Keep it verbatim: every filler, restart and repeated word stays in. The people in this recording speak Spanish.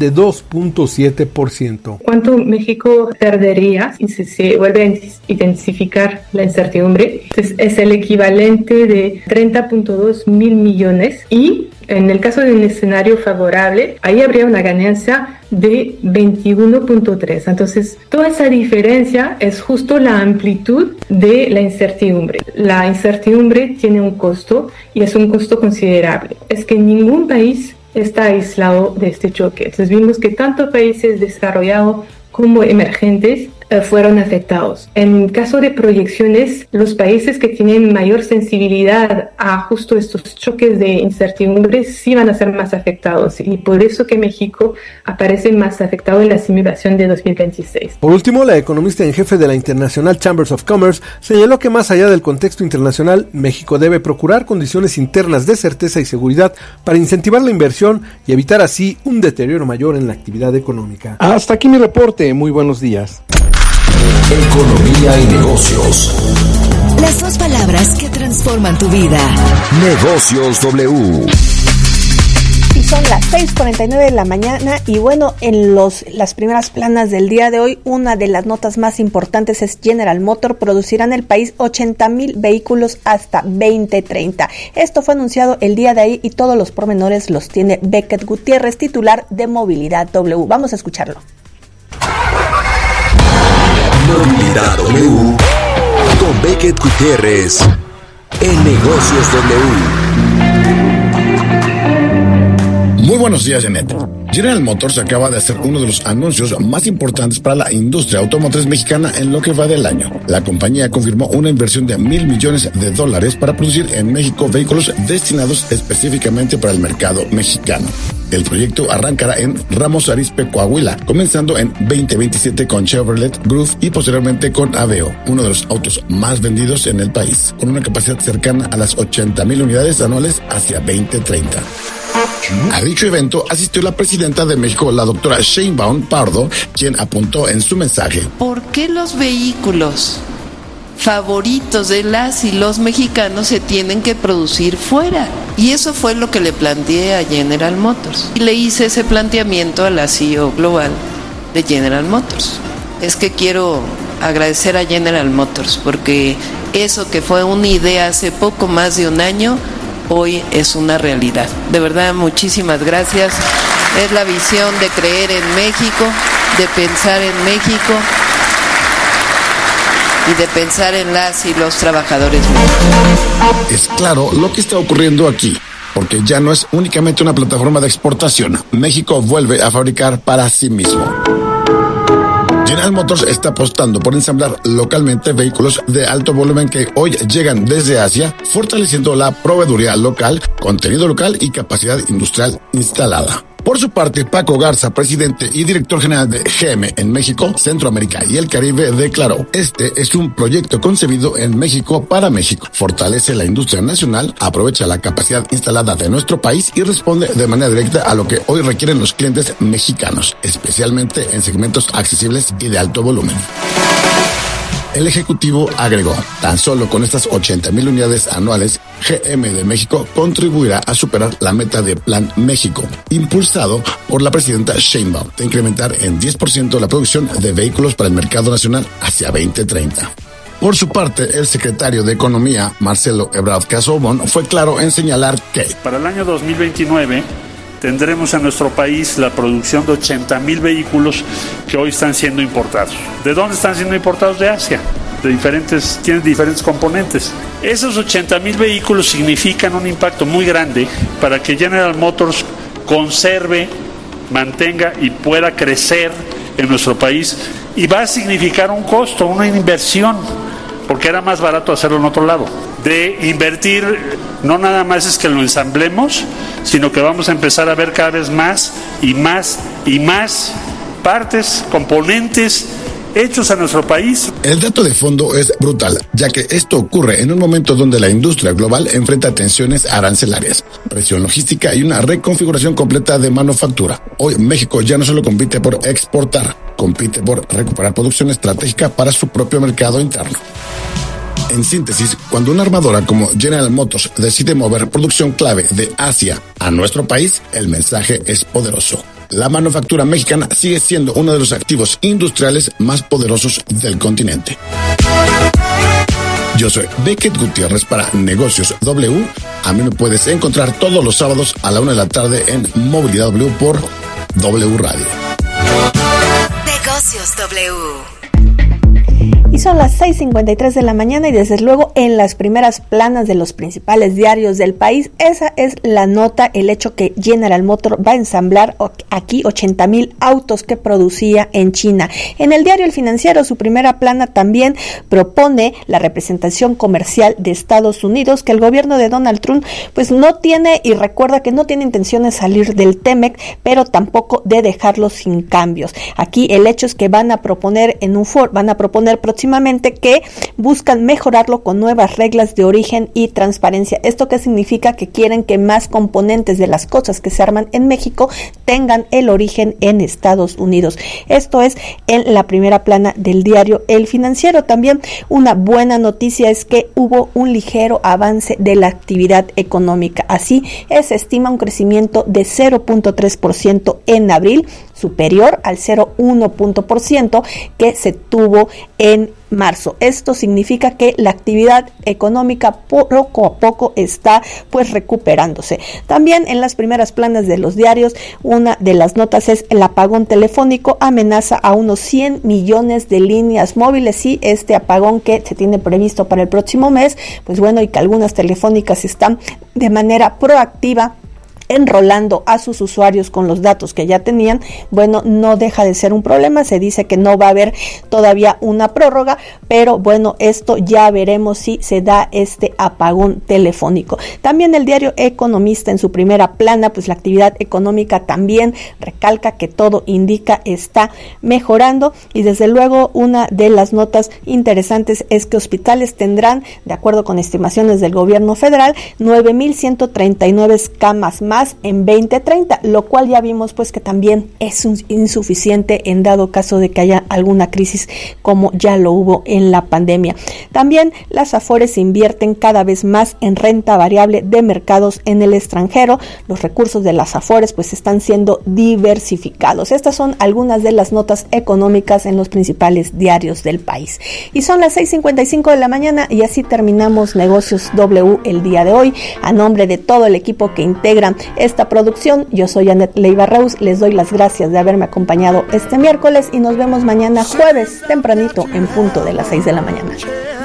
de dos punto siete por ciento. ¿Cuánto México perdería si se, se vuelve a intensificar la incertidumbre? Entonces, es el equivalente de treinta punto dos mil millones y en el caso de un escenario favorable, ahí habría una ganancia de veintiuno punto tres. Entonces, toda esa diferencia es justo la amplitud de la incertidumbre. La incertidumbre tiene un costo y es un costo considerable. Es que ningún país está aislado de este choque. Entonces, vimos que tanto países desarrollados como emergentes eh, fueron afectados. En caso de proyecciones, los países que tienen mayor sensibilidad a justo estos choques de incertidumbre sí van a ser más afectados y por eso que México aparece más afectado en la simulación de dos mil veintiséis. Por último, la economista en jefe de la International Chambers of Commerce señaló que más allá del contexto internacional, México debe procurar condiciones internas de certeza y seguridad para incentivar la inversión y evitar así un deterioro mayor en la actividad económica. Hasta aquí mi reporte. Muy buenos días. Economía y negocios. Las dos palabras que transforman tu vida. Negocios W. Y son las seis cuarenta y nueve de la mañana y bueno, en los las primeras planas del día de hoy, una de las notas más importantes es General Motors producirá en el país ochenta mil vehículos hasta veinte treinta. Esto fue anunciado el día de ahí y todos los pormenores los tiene Beckett Gutiérrez, titular de Movilidad W. Vamos a escucharlo. Movilidad W con Beckett Gutiérrez en Negocios W. Muy buenos días, Janet. General Motors acaba de hacer uno de los anuncios más importantes para la industria automotriz mexicana en lo que va del año. La compañía confirmó una inversión de mil millones de dólares para producir en México vehículos destinados específicamente para el mercado mexicano. El proyecto arrancará en Ramos Arizpe, Coahuila, comenzando en veinte veintisiete con Chevrolet Groove y posteriormente con Aveo, uno de los autos más vendidos en el país, con una capacidad cercana a las ochenta mil unidades anuales hacia veinte treinta. A dicho evento asistió la presidenta de México, la doctora Sheinbaum Pardo, quien apuntó en su mensaje: ¿por qué los vehículos favoritos de las y los mexicanos se tienen que producir fuera? Y eso fue lo que le planteé a General Motors. Y le hice ese planteamiento a la C E O global de General Motors. Es que quiero agradecer a General Motors porque eso que fue una idea hace poco más de un año, hoy es una realidad. De verdad, muchísimas gracias. Es la visión de creer en México, de pensar en México y de pensar en las y los trabajadores mexicanos. Es claro lo que está ocurriendo aquí, porque ya no es únicamente una plataforma de exportación. México vuelve a fabricar para sí mismo. General Motors está apostando por ensamblar localmente vehículos de alto volumen que hoy llegan desde Asia, fortaleciendo la proveeduría local, contenido local y capacidad industrial instalada. Por su parte, Paco Garza, presidente y director general de G M en México, Centroamérica y el Caribe, declaró: este es un proyecto concebido en México para México. Fortalece la industria nacional, aprovecha la capacidad instalada de nuestro país y responde de manera directa a lo que hoy requieren los clientes mexicanos, especialmente en segmentos accesibles y de alto volumen. El ejecutivo agregó: tan solo con estas ochenta mil unidades anuales, G M de México contribuirá a superar la meta de Plan México, impulsado por la presidenta Sheinbaum, de incrementar en diez por ciento la producción de vehículos para el mercado nacional hacia veinte treinta. Por su parte, el secretario de Economía, Marcelo Ebrard Casaubon, fue claro en señalar que para el año dos mil veintinueve tendremos en nuestro país la producción de ochenta mil vehículos que hoy están siendo importados. ¿De dónde están siendo importados? De Asia. De diferentes, tienen diferentes componentes. Esos ochenta mil vehículos significan un impacto muy grande para que General Motors conserve, mantenga y pueda crecer en nuestro país, y va a significar un costo, una inversión, porque era más barato hacerlo en otro lado. De invertir, no nada más es que lo ensamblemos, sino que vamos a empezar a ver cada vez más y más y más partes, componentes hechos a nuestro país. El dato de fondo es brutal, ya que esto ocurre en un momento donde la industria global enfrenta tensiones arancelarias, presión logística y una reconfiguración completa de manufactura. Hoy México ya no solo compite por exportar, compite por recuperar producción estratégica para su propio mercado interno. En síntesis, cuando una armadora como General Motors decide mover producción clave de Asia a nuestro país, el mensaje es poderoso. la manufactura mexicana sigue siendo uno de los activos industriales más poderosos del continente. Yo soy Beckett Gutiérrez para Negocios W. A mí me puedes encontrar todos los sábados a la una de la tarde en Movilidad W por W Radio. Negocios W. Y son las seis cincuenta y tres de la mañana y desde luego en las primeras planas de los principales diarios del país, esa es la nota, el hecho que General Motors va a ensamblar aquí ochenta mil autos que producía en China. En el diario El Financiero, su primera plana también propone la representación comercial de Estados Unidos, que el gobierno de Donald Trump pues no tiene, y recuerda que no tiene intención de salir del T-M E C, pero tampoco de dejarlo sin cambios. Aquí el hecho es que van a proponer en un foro, van a proponer próximamente que buscan mejorarlo con nuevas reglas de origen y transparencia. ¿Esto qué significa? Que quieren que más componentes de las cosas que se arman en México tengan el origen en Estados Unidos. Esto es en la primera plana del diario El Financiero. También una buena noticia es que hubo un ligero avance de la actividad económica. Así se estima un crecimiento de cero punto tres por ciento en abril, superior al cero punto uno por ciento que se tuvo en marzo. Esto significa que la actividad económica poco a poco está pues recuperándose. También en las primeras planas de los diarios, una de las notas es el apagón telefónico amenaza a unos cien millones de líneas móviles. Y este apagón que se tiene previsto para el próximo mes, pues bueno, y que algunas telefónicas están de manera proactiva enrolando a sus usuarios con los datos que ya tenían, bueno, no deja de ser un problema. Se dice que no va a haber todavía una prórroga, pero bueno, esto ya veremos si se da este apagón telefónico. También el diario Economista en su primera plana, pues la actividad económica también recalca que todo indica está mejorando, y desde luego una de las notas interesantes es que hospitales tendrán, de acuerdo con estimaciones del gobierno federal, nueve mil ciento treinta y nueve camas más en veinte treinta, lo cual ya vimos pues que también es un insuficiente en dado caso de que haya alguna crisis como ya lo hubo en la pandemia. También las Afores invierten cada vez más en renta variable de mercados en el extranjero. Los recursos de las Afores pues están siendo diversificados. Estas son algunas de las notas económicas en los principales diarios del país. Y son las seis cincuenta y cinco de la mañana y así terminamos Negocios W el día de hoy. A nombre de todo el equipo que integra esta producción, yo soy Anet Leiva Reus, les doy las gracias de haberme acompañado este miércoles y nos vemos mañana jueves tempranito en punto de las seis de la mañana.